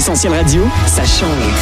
Essentiel Radio, ça change.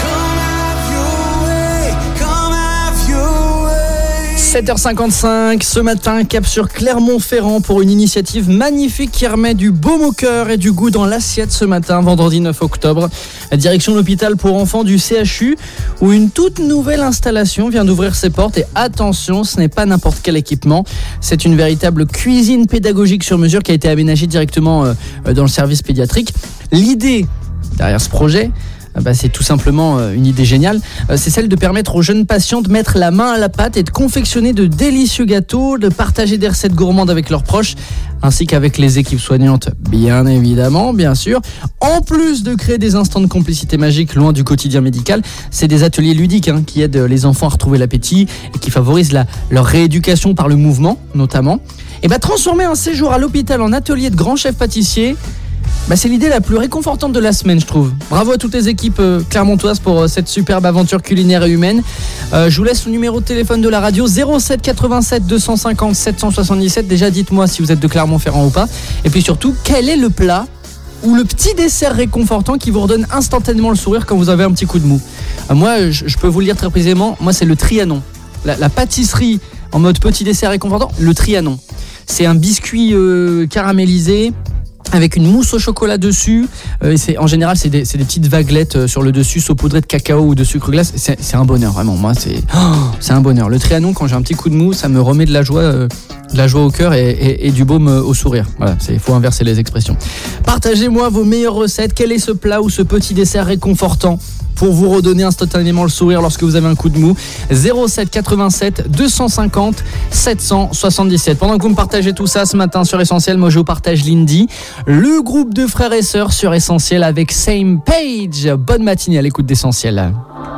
7h55, ce matin, cap sur Clermont-Ferrand pour une initiative magnifique qui remet du baume au cœur et du goût dans l'assiette ce matin, vendredi 9 octobre. La direction de l'hôpital pour enfants du CHU, où une toute nouvelle installation vient d'ouvrir ses portes. Et attention, ce n'est pas n'importe quel équipement. C'est une véritable cuisine pédagogique sur mesure qui a été aménagée directement dans le service pédiatrique. L'idée derrière ce projet, c'est tout simplement une idée géniale. C'est celle de permettre aux jeunes patients de mettre la main à la pâte et de confectionner de délicieux gâteaux, de partager des recettes gourmandes avec leurs proches, ainsi qu'avec les équipes soignantes, bien évidemment, bien sûr. En plus de créer des instants de complicité magique loin du quotidien médical, c'est des ateliers ludiques qui aident les enfants à retrouver l'appétit et qui favorisent leur rééducation par le mouvement, notamment. Et transformer un séjour à l'hôpital en atelier de grand chef pâtissier, c'est l'idée la plus réconfortante de la semaine, je trouve. Bravo à toutes les équipes clermontoises pour cette superbe aventure culinaire et humaine. Je vous laisse le numéro de téléphone de la radio, 07 87 250 777. Déjà, dites-moi si vous êtes de Clermont-Ferrand ou pas. Et puis surtout, quel est le plat ou le petit dessert réconfortant qui vous redonne instantanément le sourire quand vous avez un petit coup de mou? Moi, je peux vous le dire très précisément, moi c'est le Trianon. La pâtisserie en mode petit dessert réconfortant, le Trianon. C'est un biscuit caramélisé avec une mousse au chocolat dessus. En général, c'est des petites vaguelettes sur le dessus, saupoudrées de cacao ou de sucre glace. C'est un bonheur, vraiment. Moi, c'est un bonheur. Le Trianon, quand j'ai un petit coup de mou, ça me remet de la joie au cœur et du baume au sourire. Voilà, il faut inverser les expressions. Partagez-moi vos meilleures recettes. Quel est ce plat ou ce petit dessert réconfortant pour vous redonner instantanément le sourire lorsque vous avez un coup de mou? 07 87 250 777. Pendant que vous me partagez tout ça ce matin sur Essentiel, moi je vous partage Lindy, le groupe de frères et sœurs sur Essentiel avec Same Page. Bonne matinée à l'écoute d'Essentiel.